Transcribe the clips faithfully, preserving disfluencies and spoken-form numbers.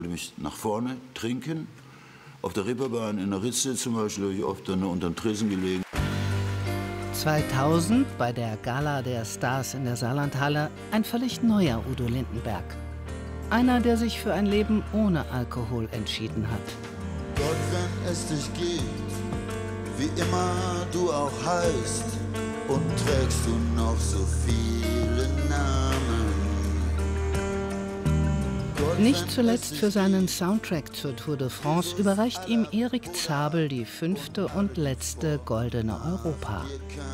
Mich nach vorne trinken. Auf der Reeperbahn in der Ritze zum Beispiel habe ich oft dann unter dem Tresen gelegen. zweitausend bei der Gala der Stars in der Saarlandhalle ein völlig neuer Udo Lindenberg. Einer, der sich für ein Leben ohne Alkohol entschieden hat. Gott, wenn es dich gibt, wie immer du auch heißt, und trägst du noch so viele Namen. Gott, Nicht zuletzt für seinen Soundtrack zur Tour de France überreicht ihm Erik Zabel die fünfte und letzte Goldene Europa.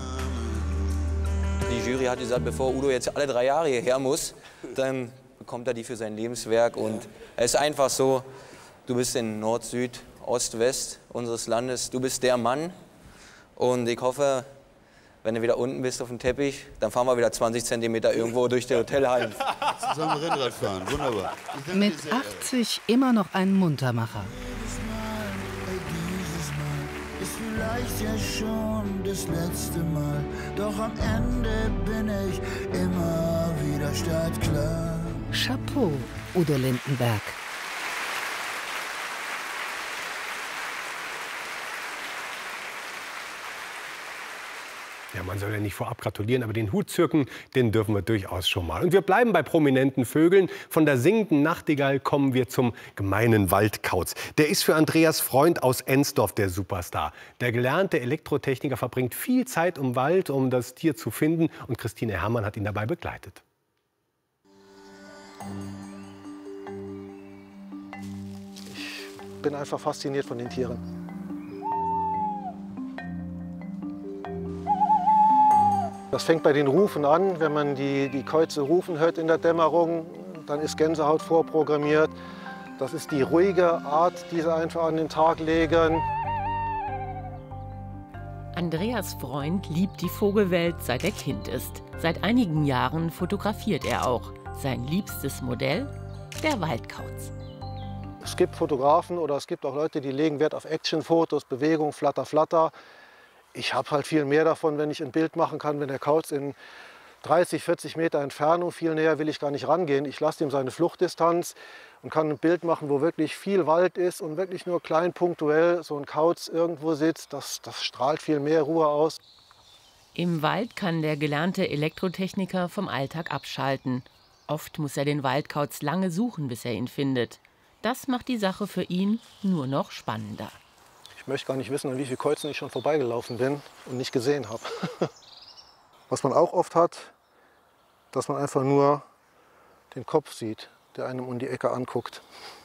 Die Jury hat gesagt, bevor Udo jetzt alle drei Jahre hierher muss, dann bekommt er die für sein Lebenswerk. Und es ist einfach so, du bist in Nord, Süd, Ost, West unseres Landes, du bist der Mann. Und ich hoffe, wenn du wieder unten bist auf dem Teppich, dann fahren wir wieder zwanzig Zentimeter irgendwo durch die Hotelhallen. Zusammen Rennrad fahren, wunderbar. Mit achtzig immer noch ein Muntermacher. Dieses Mal, ey, dieses Mal ist vielleicht ja schon das letzte Mal. Doch am Ende bin ich immer wieder startklar. Chapeau, Udo Lindenberg. Ja, man soll ja nicht vorab gratulieren, aber den Hut zirken, den dürfen wir durchaus schon mal. Und wir bleiben bei prominenten Vögeln. Von der singenden Nachtigall kommen wir zum gemeinen Waldkauz. Der ist für Andreas Freund aus Ensdorf der Superstar. Der gelernte Elektrotechniker verbringt viel Zeit im Wald, um das Tier zu finden. Und Christine Herrmann hat ihn dabei begleitet. Ich bin einfach fasziniert von den Tieren. Das fängt bei den Rufen an. Wenn man die, die Käuze rufen hört in der Dämmerung, dann ist Gänsehaut vorprogrammiert. Das ist die ruhige Art, die sie einfach an den Tag legen. Andreas Freund liebt die Vogelwelt, seit er Kind ist. Seit einigen Jahren fotografiert er auch. Sein liebstes Modell? Der Waldkauz. Es gibt Fotografen oder es gibt auch Leute, die legen Wert auf Actionfotos, Bewegung, Flatter, Flatter. Ich habe halt viel mehr davon, wenn ich ein Bild machen kann, wenn der Kauz in dreißig, vierzig Meter Entfernung, viel näher will ich gar nicht rangehen. Ich lasse ihm seine Fluchtdistanz und kann ein Bild machen, wo wirklich viel Wald ist und wirklich nur klein punktuell so ein Kauz irgendwo sitzt. Das, das strahlt viel mehr Ruhe aus. Im Wald kann der gelernte Elektrotechniker vom Alltag abschalten. Oft muss er den Waldkauz lange suchen, bis er ihn findet. Das macht die Sache für ihn nur noch spannender. Ich möchte gar nicht wissen, an wie vielen Käuzen ich schon vorbeigelaufen bin und nicht gesehen habe. Was man auch oft hat, dass man einfach nur den Kopf sieht, der einem um die Ecke anguckt.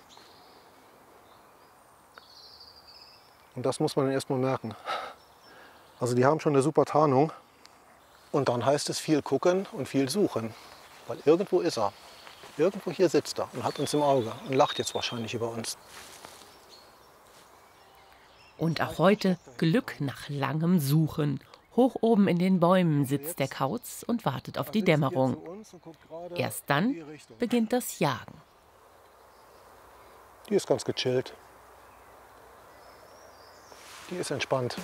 Und das muss man dann erst mal merken. Also die haben schon eine super Tarnung. Und dann heißt es viel gucken und viel suchen. Weil irgendwo ist er. Irgendwo hier sitzt er und hat uns im Auge und lacht jetzt wahrscheinlich über uns. Und auch heute Glück nach langem Suchen. Hoch oben in den Bäumen sitzt der Kauz und wartet auf die Dämmerung. Erst dann beginnt das Jagen. Die ist ganz gechillt. Die ist entspannt.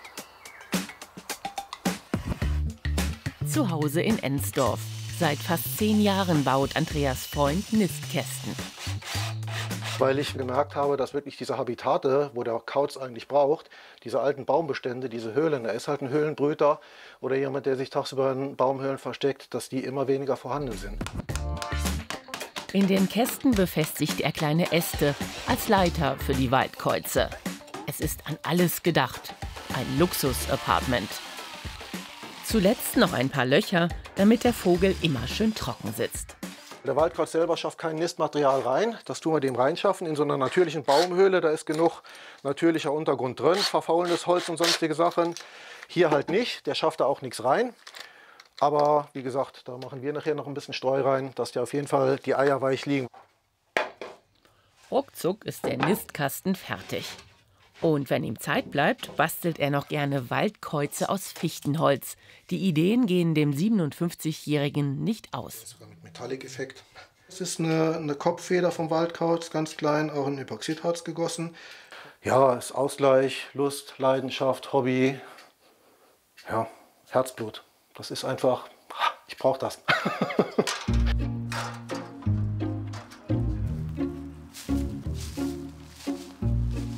Zu Hause in Ensdorf. Seit fast zehn Jahren baut Andreas Freund Nistkästen. Weil ich gemerkt habe, dass wirklich diese Habitate, wo der Kauz eigentlich braucht, diese alten Baumbestände, diese Höhlen, er ist halt ein Höhlenbrüter oder jemand, der sich tagsüber in Baumhöhlen versteckt, dass die immer weniger vorhanden sind. In den Kästen befestigt er kleine Äste als Leiter für die Waldkäuze. Es ist an alles gedacht. Ein Luxus-Apartment. Zuletzt noch ein paar Löcher, damit der Vogel immer schön trocken sitzt. Der Waldkauz selber schafft kein Nistmaterial rein. Das tun wir dem reinschaffen in so einer natürlichen Baumhöhle. Da ist genug natürlicher Untergrund drin, verfaulendes Holz und sonstige Sachen. Hier halt nicht, der schafft da auch nichts rein. Aber wie gesagt, da machen wir nachher noch ein bisschen Streu rein, dass die auf jeden Fall die Eier weich liegen. Ruckzuck ist der Nistkasten fertig. Und wenn ihm Zeit bleibt, bastelt er noch gerne Waldkäuze aus Fichtenholz. Die Ideen gehen dem siebenundfünfzigjährigen nicht aus. Sogar mit Metallic-Effekt. Das ist eine, eine Kopffeder vom Waldkauz, ganz klein, auch in Epoxidharz gegossen. Ja, ist Ausgleich, Lust, Leidenschaft, Hobby, ja, Herzblut. Das ist einfach, ich brauche das.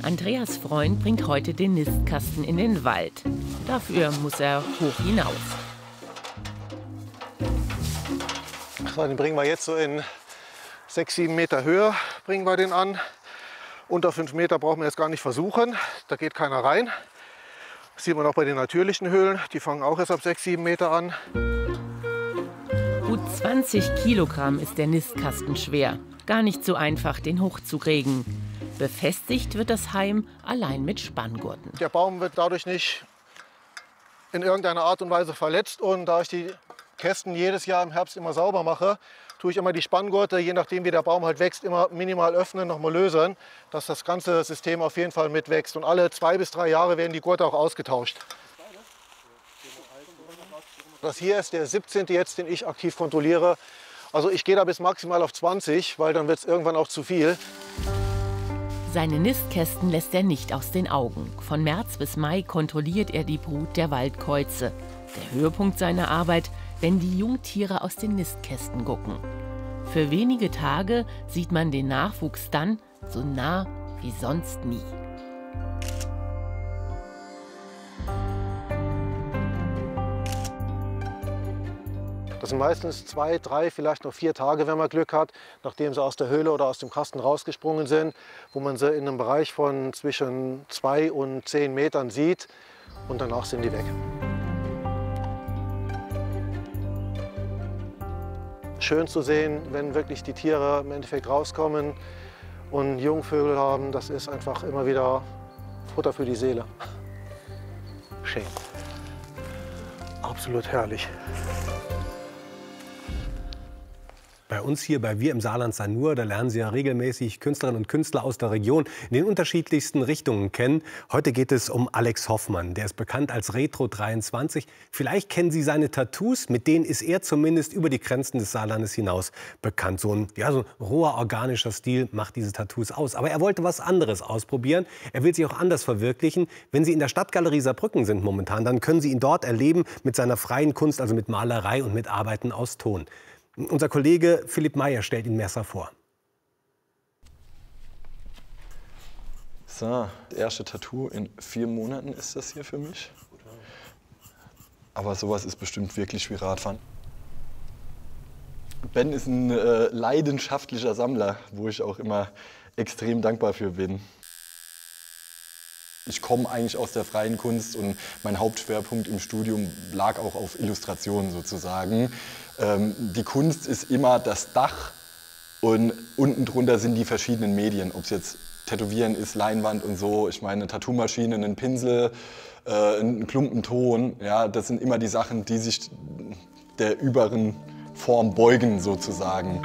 Andreas Freund bringt heute den Nistkasten in den Wald. Dafür muss er hoch hinaus. So, den bringen wir jetzt so in sechs, sieben Meter Höhe bringen wir den an. Unter fünf Meter brauchen wir jetzt gar nicht versuchen, da geht keiner rein. Das sieht man auch bei den natürlichen Höhlen, die fangen auch erst ab sechs, sieben Meter an. Gut zwanzig Kilogramm ist der Nistkasten schwer. Gar nicht so einfach, den hochzukriegen. Befestigt wird das Heim allein mit Spanngurten. Der Baum wird dadurch nicht in irgendeiner Art und Weise verletzt. Und da ich die Kästen jedes Jahr im Herbst immer sauber mache, tue ich immer die Spanngurte, je nachdem wie der Baum halt wächst, immer minimal öffnen, nochmal lösen, dass das ganze System auf jeden Fall mitwächst. Und alle zwei bis drei Jahre werden die Gurte auch ausgetauscht. Das hier ist der siebzehnte jetzt, den ich aktiv kontrolliere. Also ich gehe da bis maximal auf zwanzig, weil dann wird es irgendwann auch zu viel. Seine Nistkästen lässt er nicht aus den Augen. Von März bis Mai kontrolliert er die Brut der Waldkäuze. Der Höhepunkt seiner Arbeit, wenn die Jungtiere aus den Nistkästen gucken. Für wenige Tage sieht man den Nachwuchs dann so nah wie sonst nie. Das sind meistens zwei, drei, vielleicht noch vier Tage, wenn man Glück hat, nachdem sie aus der Höhle oder aus dem Kasten rausgesprungen sind, wo man sie in einem Bereich von zwischen zwei und zehn Metern sieht und danach sind die weg. Schön zu sehen, wenn wirklich die Tiere im Endeffekt rauskommen und Jungvögel haben, das ist einfach immer wieder Futter für die Seele. Schön. Absolut herrlich. Bei uns hier bei Wir im Saarland Sanur, da lernen Sie ja regelmäßig Künstlerinnen und Künstler aus der Region in den unterschiedlichsten Richtungen kennen. Heute geht es um Alex Hoffmann. Der ist bekannt als Retro dreiundzwanzig. Vielleicht kennen Sie seine Tattoos, mit denen ist er zumindest über die Grenzen des Saarlandes hinaus bekannt. So ein, ja, so ein roher, organischer Stil macht diese Tattoos aus. Aber er wollte was anderes ausprobieren. Er will sich auch anders verwirklichen. Wenn Sie in der Stadtgalerie Saarbrücken sind momentan, dann können Sie ihn dort erleben mit seiner freien Kunst, also mit Malerei und mit Arbeiten aus Ton. Unser Kollege Philipp Meyer stellt ihn Messer vor. So, das erste Tattoo in vier Monaten ist das hier für mich. Aber sowas ist bestimmt wirklich wie Radfahren. Ben ist ein äh, leidenschaftlicher Sammler, wo ich auch immer extrem dankbar für bin. Ich komme eigentlich aus der freien Kunst und mein Hauptschwerpunkt im Studium lag auch auf Illustrationen sozusagen. Ähm, die Kunst ist immer das Dach und unten drunter sind die verschiedenen Medien, ob es jetzt Tätowieren ist, Leinwand und so. Ich meine, eine Tattoo-Maschine, einen Pinsel, äh, ein Klumpen Ton, ja, das sind immer die Sachen, die sich der überen Form beugen sozusagen.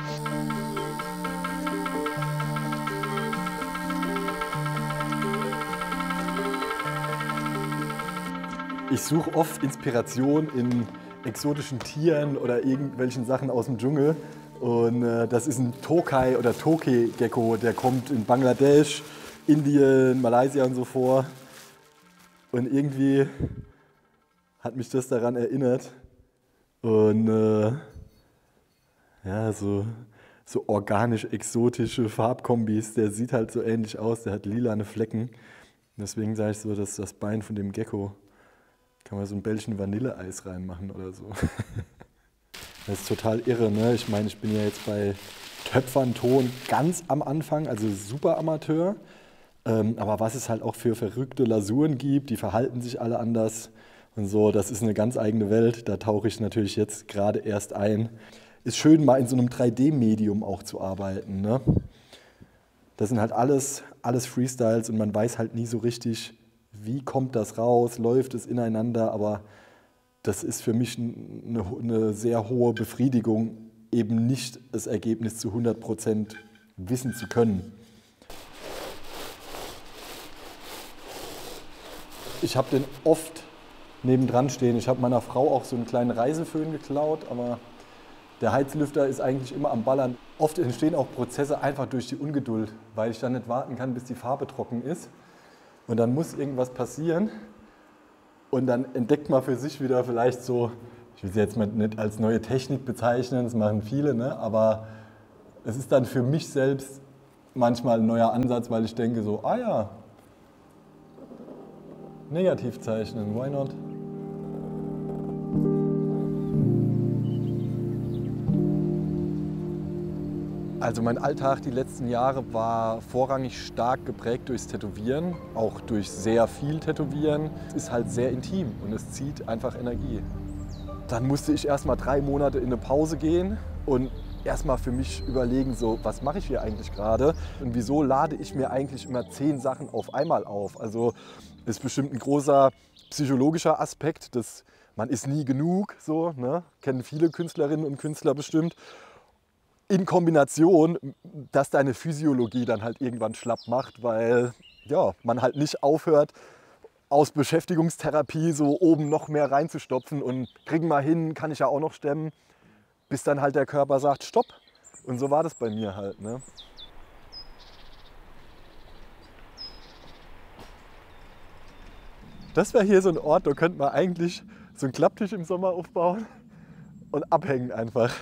Ich suche oft Inspiration in exotischen Tieren oder irgendwelchen Sachen aus dem Dschungel. Und äh, das ist ein Tokai oder Toke-Gecko, der kommt in Bangladesch, Indien, Malaysia und so vor. Und irgendwie hat mich das daran erinnert. Und äh, ja, so, so organisch-exotische Farbkombis, der sieht halt so ähnlich aus, der hat lilane Flecken. Deswegen sage ich so, dass das Bein von dem Gecko, kann man so ein Bällchen Vanilleeis reinmachen oder so. Das ist total irre, ne? Ich meine, ich bin ja jetzt bei Töpfern, Ton ganz am Anfang, also super Amateur. Ähm, aber was es halt auch für verrückte Lasuren gibt, die verhalten sich alle anders und so, das ist eine ganz eigene Welt. Da tauche ich natürlich jetzt gerade erst ein. Ist schön, mal in so einem drei D-Medium auch zu arbeiten, ne? Das sind halt alles, alles Freestyles und man weiß halt nie so richtig, wie kommt das raus, läuft es ineinander, aber das ist für mich eine, eine sehr hohe Befriedigung, eben nicht das Ergebnis zu hundert Prozent wissen zu können. Ich habe den oft nebendran stehen. Ich habe meiner Frau auch so einen kleinen Reiseföhn geklaut, aber der Heizlüfter ist eigentlich immer am Ballern. Oft entstehen auch Prozesse einfach durch die Ungeduld, weil ich dann nicht warten kann, bis die Farbe trocken ist. Und dann muss irgendwas passieren und dann entdeckt man für sich wieder vielleicht so, ich will sie jetzt mal nicht als neue Technik bezeichnen, das machen viele, ne? Aber es ist dann für mich selbst manchmal ein neuer Ansatz, weil ich denke so, ah ja, negativ zeichnen, why not? Also mein Alltag die letzten Jahre war vorrangig stark geprägt durchs Tätowieren, auch durch sehr viel Tätowieren. Es ist halt sehr intim und es zieht einfach Energie. Dann musste ich erst mal drei Monate in eine Pause gehen und erst mal für mich überlegen, so, was mache ich hier eigentlich gerade und wieso lade ich mir eigentlich immer zehn Sachen auf einmal auf. Also das ist bestimmt ein großer psychologischer Aspekt, dass man ist nie genug, so, ne? Kennen viele Künstlerinnen und Künstler bestimmt. In Kombination, dass deine Physiologie dann halt irgendwann schlapp macht, weil ja, man halt nicht aufhört, aus Beschäftigungstherapie so oben noch mehr reinzustopfen und kriegen wir hin, kann ich ja auch noch stemmen, bis dann halt der Körper sagt, stopp. Und so war das bei mir halt. Ne? Das wäre hier so ein Ort, da könnte man eigentlich so einen Klapptisch im Sommer aufbauen und abhängen einfach.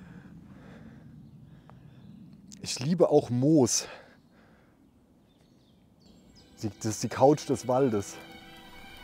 Ich liebe auch Moos. Das ist die Couch des Waldes.